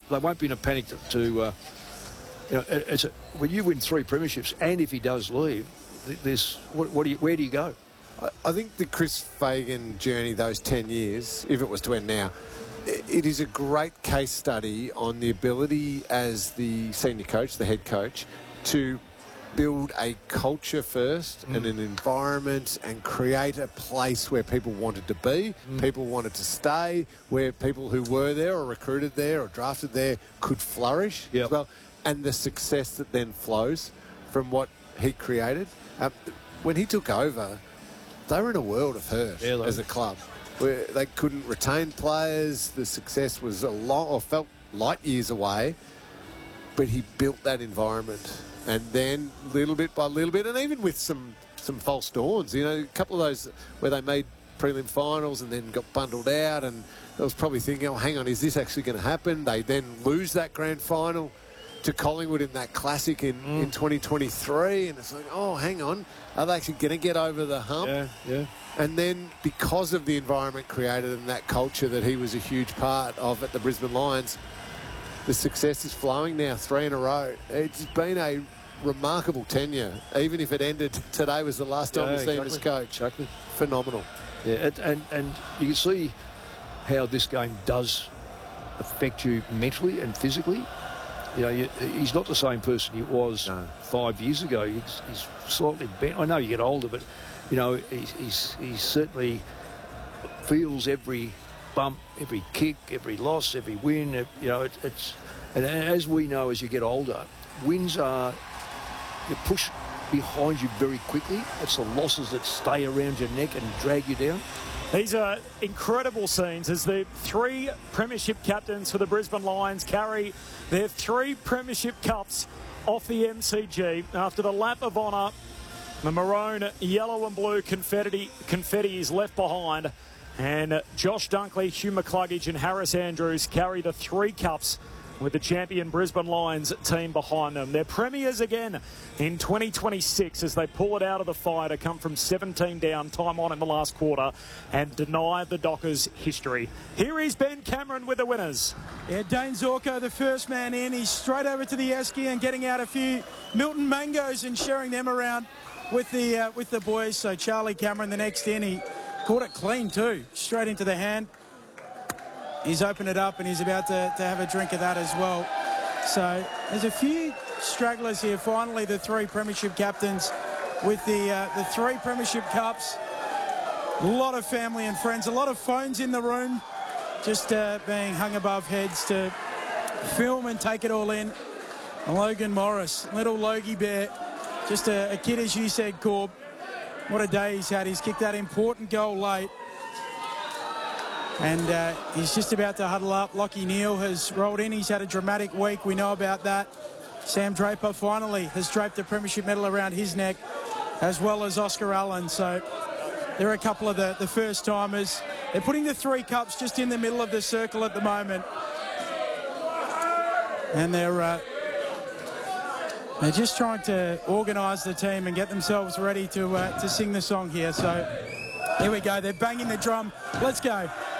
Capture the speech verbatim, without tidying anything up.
they won't be in a panic to, to uh, you know, it, it's a, when you win three premierships, and if he does leave, this what, what do you, where do you go? I, I think the Chris Fagan journey, those ten years, if it was to end now, it, it is a great case study on the ability as the senior coach, the head coach, to build a culture first mm. and an environment and create a place where people wanted to be, mm. people wanted to stay, where people who were there or recruited there or drafted there could flourish yep. as well, and the success that then flows from what he created. Um, when he took over, they were in a world of hurt yeah, as a club, where they couldn't retain players. The success was a long, or felt light years away, but he built that environment. And then little bit by little bit, and even with some, some false dawns, you know, a couple of those where they made prelim finals and then got bundled out, and I was probably thinking, oh, hang on, is this actually going to happen? They then lose that grand final to Collingwood in that classic in, mm. in twenty twenty-three, and it's like, oh, hang on, are they actually going to get over the hump? Yeah, yeah. And then because of the environment created and that culture that he was a huge part of at the Brisbane Lions, the success is flowing now, three in a row. It's been a remarkable tenure, even if it ended today was the last time yeah, we've seen exactly. him as coach. Exactly. Phenomenal. Yeah, it, and, and you can see how this game does affect you mentally and physically. You know, you, he's not the same person he was no. five years ago. He's, he's slightly bent. I know you get older, but, you know, he's, he's, he certainly feels every bump, every kick, every loss, every win. You know, it, it's... And as we know, as you get older, wins are... You push behind you very quickly. It's the losses that stay around your neck and drag you down. These are incredible scenes as the three premiership captains for the Brisbane Lions carry their three premiership cups off the M C G after the lap of honour. The maroon, yellow and blue confetti, confetti is left behind, and Josh Dunkley, Hugh McCluggage and Harris Andrews carry the three cups with the champion Brisbane Lions team behind them. They're premiers again in twenty twenty-six as they pull it out of the fire to come from seventeen down, time on in the last quarter, and deny the Dockers history. Here is Ben Cameron with the winners. Yeah, Dane Zorko, the first man in. He's straight over to the esky and getting out a few Milton mangoes and sharing them around with the uh, with the boys. So Charlie Cameron, the next in, he caught it clean too, straight into the hand. He's opened it up and he's about to, to have a drink of that as well. So there's a few stragglers here. Finally, the three premiership captains with the, uh, the three premiership cups. A lot of family and friends, a lot of phones in the room, just uh, being hung above heads to film and take it all in. Logan Morris, little Logie Bear, just a, a kid, as you said, Corb. What a day he's had. He's kicked that important goal late. And uh, he's just about to huddle up. Lockie Neal has rolled in. He's had a dramatic week. We know about that. Sam Draper finally has draped a premiership medal around his neck, as well as Oscar Allen. So there are a couple of the, the first-timers. They're putting the three cups just in the middle of the circle at the moment. And they're, uh, they're just trying to organise the team and get themselves ready to, uh, to sing the song here. So here we go. They're banging the drum. Let's go.